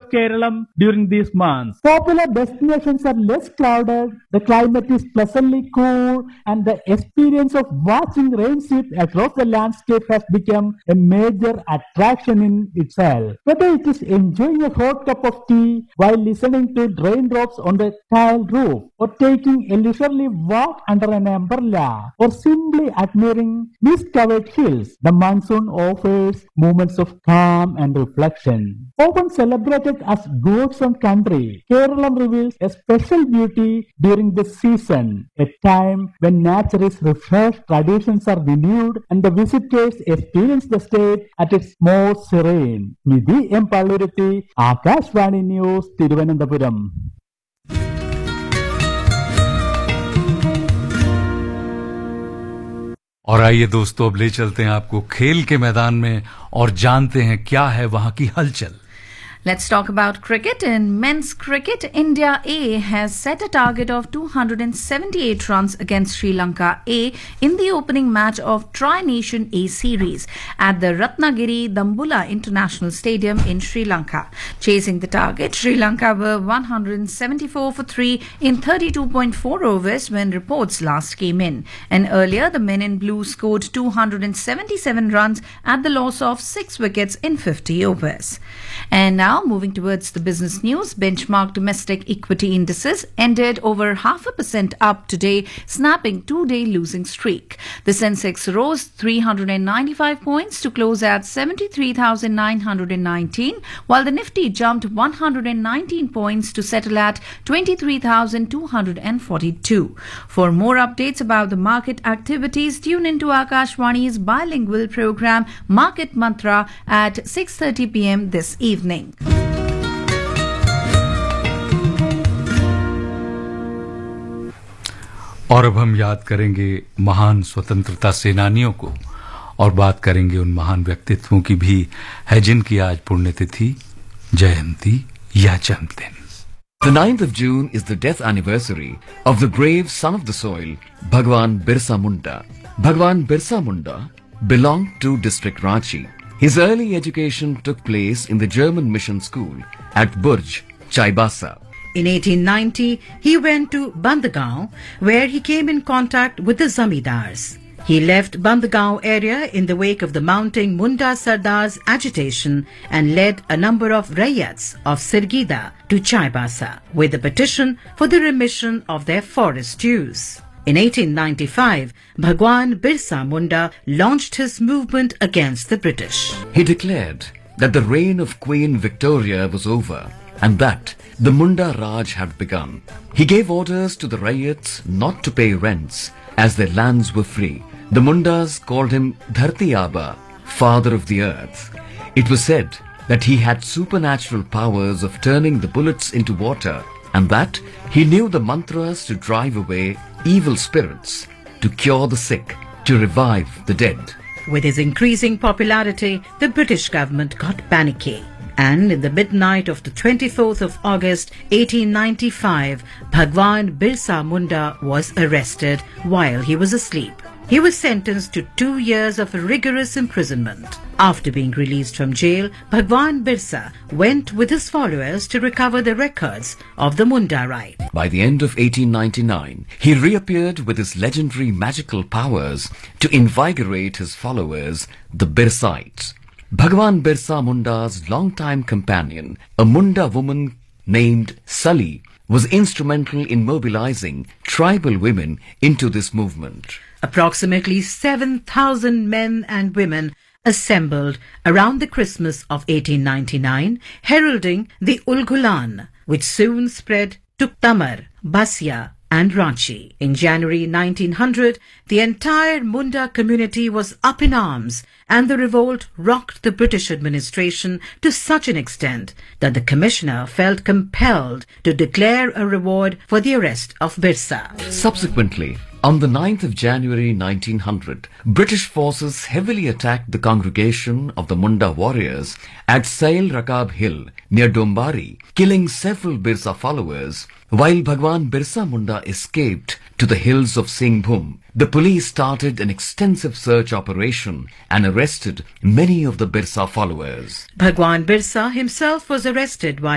Kerala during these months. Popular destinations are less crowded, the climate is pleasantly cool, and the experience of watching rain sweep across the landscape has become a major attraction in itself. Whether it is enjoying a hot cup of tea while listening to raindrops on the tile roof, or taking a leisurely walk under an umbrella, or simply admiring mist-covered hills, the monsoon offers moments of calm and reflection. Often celebrated as God's own country, Kerala reveals a special beauty during this season, a time when nature is refreshed, traditions are renewed, and the visitors experience the state at its most serene. Nidhi M. Palluruthi, Akashvani News, Thiruvananthapuram. और आइए दोस्तों, अब ले चलते हैं आपको खेल के मैदान में और जानते हैं क्या है वहां की हलचल। Let's talk about cricket. In men's cricket, India A has set a target of 278 runs against Sri Lanka A in the opening match of Tri-Nation A Series at the Ratnagiri Dambulla International Stadium in Sri Lanka. Chasing the target, Sri Lanka were 174 for 3 in 32.4 overs when reports last came in. And earlier, the men in blue scored 277 runs at the loss of 6 wickets in 50 overs. And now, moving towards the business news, benchmark domestic equity indices ended over 0.5% up today, snapping 2-day losing streak. The Sensex rose 395 points to close at 73,919, while the Nifty jumped 119 points to settle at 23,242. For more updates about the market activities, tune into Akashvani's bilingual program Market Mantra at 6:30 p.m. this evening. और अब हम याद करेंगे महान स्वतंत्रता सेनानियों को और बात करेंगे उन महान व्यक्तित्वों की भी है जिनकी आज पुण्यतिथि, जयंती या जन्मदिन। The 9th of June is the death anniversary of the brave son of the soil, Bhagwan Birsa Munda. Bhagwan Birsa Munda belonged to district Ranchi. His early education took place in the German mission school at Burj, Chaibasa. In 1890, he went to Bandgaon, where he came in contact with the Zamindars. He left Bandgaon area in the wake of the mounting Munda Sardars agitation and led a number of rayats of Sirgida to Chaibasa with a petition for the remission of their forest dues. In 1895, Bhagwan Birsa Munda launched his movement against the British. He declared that the reign of Queen Victoria was over and that the Munda Raj had begun. He gave orders to the ryots not to pay rents as their lands were free. The Mundas called him Dharti Aba, father of the earth. It was said that he had supernatural powers of turning the bullets into water and that he knew the mantras to drive away evil spirits, to cure the sick, to revive the dead. With his increasing popularity, the British government got panicky. And in the midnight of the 24th of August 1895, Bhagwan Birsa Munda was arrested while he was asleep. He was sentenced to 2 years of rigorous imprisonment. After being released from jail, Bhagwan Birsa went with his followers to recover the records of the Munda rite. By the end of 1899, he reappeared with his legendary magical powers to invigorate his followers, the Birsaites. Bhagwan Birsa Munda's longtime companion, a Munda woman named Sali, was instrumental in mobilizing tribal women into this movement. Approximately 7,000 men and women assembled around the Christmas of 1899, heralding the Ulgulan, which soon spread to Tamar, Basya, and Ranchi. In January 1900, the entire Munda community was up in arms, and the revolt rocked the British administration to such an extent that the commissioner felt compelled to declare a reward for the arrest of Birsa. Subsequently, on the 9th of January 1900, British forces heavily attacked the congregation of the Munda warriors at Sail Rakab Hill near Dombari, killing several Birsa followers, while Bhagwan Birsa Munda escaped to the hills of Singhbhum. The police started an extensive search operation and arrested many of the Birsa followers. Bhagwan Birsa himself was arrested while